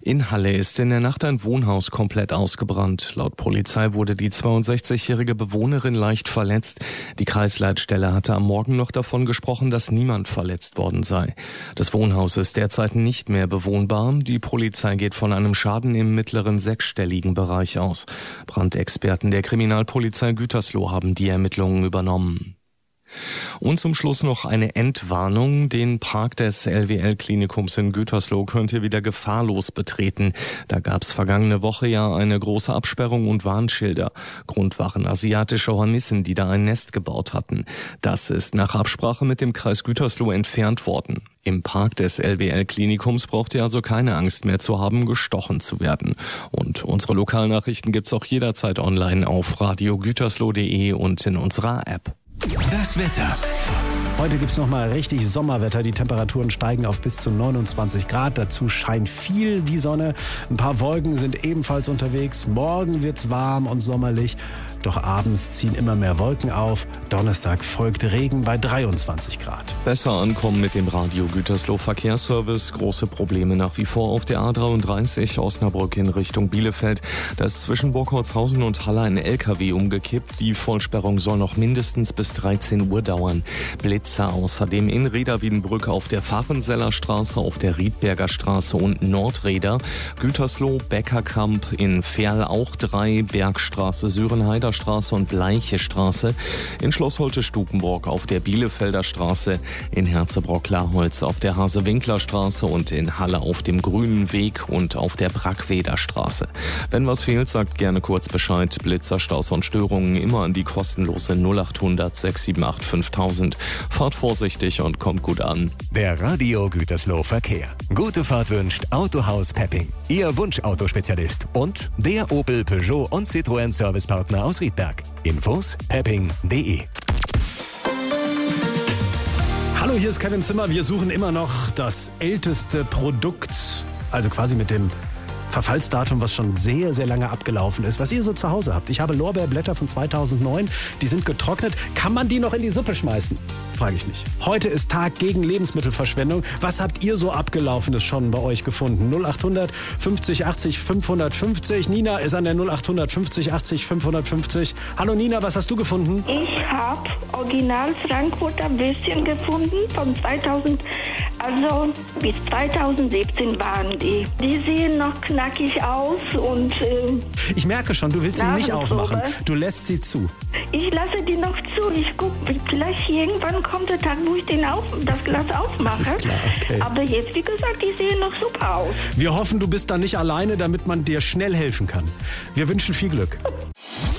In Halle ist in der Nacht ein Wohnhaus komplett ausgebrannt. Laut Polizei wurde die 62-jährige Bewohnerin leicht verletzt. Die Kreisleitstelle hatte am Morgen noch davon gesprochen, dass niemand verletzt worden sei. Das Wohnhaus ist derzeit nicht mehr bewohnbar. Die Polizei geht von einem Schaden im mittleren sechsstelligen Bereich aus. Brandexperten der Kriminalpolizei Gütersloh haben die Ermittlungen übernommen. Und zum Schluss noch eine Entwarnung. Den Park des LWL-Klinikums in Gütersloh könnt ihr wieder gefahrlos betreten. Da gab's vergangene Woche ja eine große Absperrung und Warnschilder. Grund waren asiatische Hornissen, die da ein Nest gebaut hatten. Das ist nach Absprache mit dem Kreis Gütersloh entfernt worden. Im Park des LWL-Klinikums braucht ihr also keine Angst mehr zu haben, gestochen zu werden. Und unsere Lokalnachrichten gibt's auch jederzeit online auf radiogütersloh.de und in unserer App. Das Wetter. Heute gibt's nochmal richtig Sommerwetter. Die Temperaturen steigen auf bis zu 29 Grad. Dazu scheint viel die Sonne. Ein paar Wolken sind ebenfalls unterwegs. Morgen wird's warm und sommerlich. Doch abends ziehen immer mehr Wolken auf. Donnerstag folgt Regen bei 23 Grad. Besser ankommen mit dem Radio Gütersloh Verkehrsservice. Große Probleme nach wie vor auf der A33 Osnabrück in Richtung Bielefeld. Da ist zwischen Burghaushausen und Halle ein LKW umgekippt. Die Vollsperrung soll noch mindestens bis 13 Uhr dauern. Blitzer außerdem in Reda-Wiedenbrück auf der Fahrenseller Straße, auf der Riedberger Straße und Nordreda. Gütersloh, Beckerkamp, in Verl auch 3, Bergstraße, Sörenheider Straße und Bleiche Straße, in Schloss Holte-Stukenburg auf der Bielefelder Straße, in Herzebrock-Laholz auf der Hase-Winkler Straße und in Halle auf dem Grünen Weg und auf der Brackweder Straße. Wenn was fehlt, sagt gerne kurz Bescheid. Blitzer, Staus und Störungen immer an die kostenlose 0800 678 5000. Fahrt vorsichtig und kommt gut an. Der Radio Gütersloh Verkehr. Gute Fahrt wünscht Autohaus Pepping. Ihr Wunschautospezialist und der Opel, Peugeot und Citroën Servicepartner aus Riedberg. Infos pepping.de. Hallo, hier ist Kevin Zimmer. Wir suchen immer noch das älteste Produkt, also quasi mit dem Verfallsdatum, was schon sehr, sehr lange abgelaufen ist, was ihr so zu Hause habt. Ich habe Lorbeerblätter von 2009, die sind getrocknet. Kann man die noch in die Suppe schmeißen? Frage ich mich. Heute ist Tag gegen Lebensmittelverschwendung. Was habt ihr so Abgelaufenes schon bei euch gefunden? 0800 50 80 550. Nina ist an der 0800 50 80 550. Hallo Nina, was hast du gefunden? Ich habe original Frankfurter Würstchen gefunden von 2000, also bis 2017 waren die. Die sehen noch knackig aus und ich merke schon, du willst sie nicht aufmachen. Du lässt sie zu. Ich lasse die noch zu. Ich gucke, vielleicht irgendwann kommt der Tag, wo ich das Glas aufmache. Ist klar, okay. Aber jetzt, wie gesagt, die sehen noch super aus. Wir hoffen, du bist da nicht alleine, damit man dir schnell helfen kann. Wir wünschen viel Glück.